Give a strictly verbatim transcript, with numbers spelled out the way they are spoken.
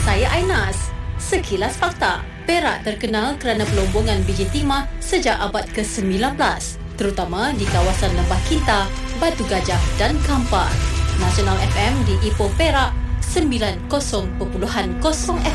saya Ainas. Sekilas fakta, Perak terkenal kerana pelombongan biji timah sejak abad ke sembilan belas, terutama di kawasan Lembah Kinta, Batu Gajah dan Kampar. Nasional F M di Ipoh Perak sembilan kosong kosong F M.